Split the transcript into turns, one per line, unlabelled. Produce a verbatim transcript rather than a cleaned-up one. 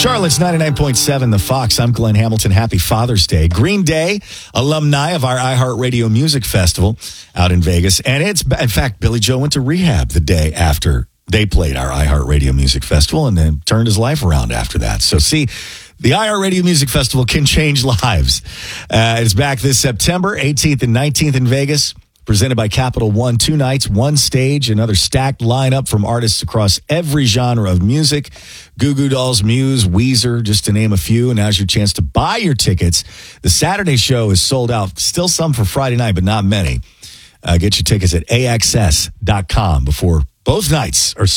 Charlotte's ninety-nine point seven, The Fox. I'm Glenn Hamilton. Happy Father's Day. Green Day, alumni of our iHeartRadio Music Festival out in Vegas. And it's, in fact, Billy Joe went to rehab the day after they played our iHeartRadio Music Festival and then turned his life around after that. So, see, the iHeartRadio Music Festival can change lives. Uh, it's back this September eighteenth and nineteenth in Vegas. Presented by Capital One, two nights, one stage, another stacked lineup from artists across every genre of music. Goo Goo Dolls, Muse, Weezer, just to name a few. And now's your chance to buy your tickets. The Saturday show is sold out. Still some for Friday night, but not many. Uh, get your tickets at A X S dot com before both nights are